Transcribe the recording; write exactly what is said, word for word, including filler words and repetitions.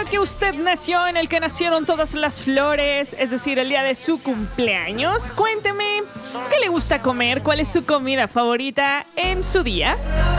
día que usted nació, en el que nacieron todas las flores, es decir, el día de su cumpleaños, cuénteme, ¿qué le gusta comer? ¿Cuál es su comida favorita en su día?